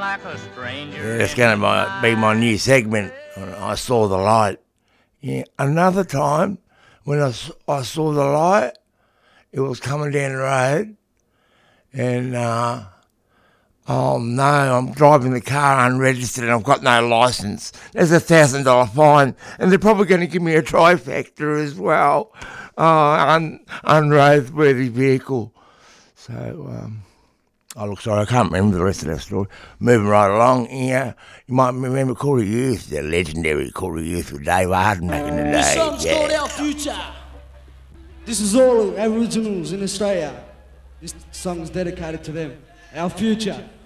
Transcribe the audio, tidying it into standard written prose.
like a stranger. Yeah, that's going to be my new segment. I saw the light. Yeah, another time when I saw the light, it was coming down the road, and oh no, I'm driving the car unregistered and I've got no licence. There's $1,000 fine, and they're probably going to give me a trifecta as well. Unroadworthy vehicle. So, oh look, sorry, I can't remember the rest of that story. Moving right along here, you might remember Call of Youth, the legendary Call of Youth with Dave Arden back in the day. This song's called Our Future. This is all Aboriginals in Australia. This song's dedicated to them. Our future.